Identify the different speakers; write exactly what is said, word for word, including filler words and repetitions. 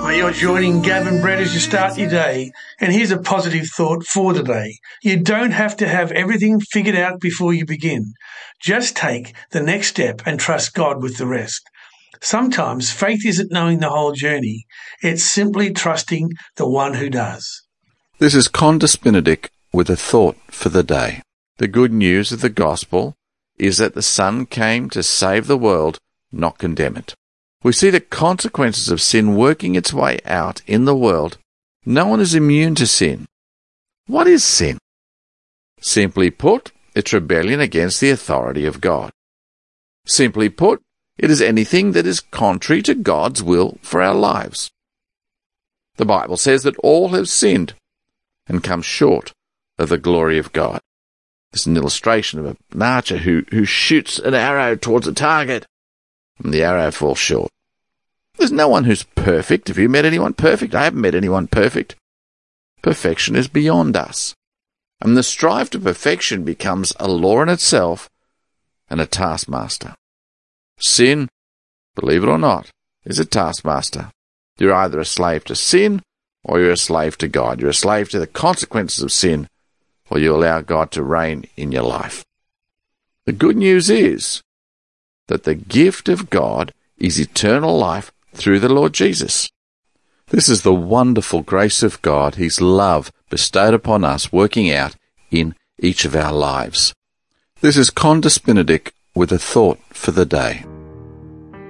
Speaker 1: Well, you're joining Gav and Brett as you start your day. And here's a positive thought for today. You don't have to have everything figured out before you begin. Just take the next step and trust God with the rest. Sometimes faith isn't knowing the whole journey. It's simply trusting the one who does.
Speaker 2: This is Condis Benedict with a thought for the day. The good news of the gospel is that the Son came to save the world, not condemn it. We see the consequences of sin working its way out in the world. No one is immune to sin. What is sin? Simply put, it's rebellion against the authority of God. Simply put, it is anything that is contrary to God's will for our lives. The Bible says that all have sinned and come short of the glory of God. This is an illustration of an archer who, who shoots an arrow towards a target, and the arrow falls short. There's no one who's perfect. Have you met anyone perfect? I haven't met anyone perfect. Perfection is beyond us. And the strive to perfection becomes a law in itself and a taskmaster. Sin, believe it or not, is a taskmaster. You're either a slave to sin or you're a slave to God. You're a slave to the consequences of sin, or you allow God to reign in your life. The good news is that the gift of God is eternal life through the Lord Jesus. This is the wonderful grace of God, His love bestowed upon us, working out in each of our lives. This is Condis Benedict with a thought for the day.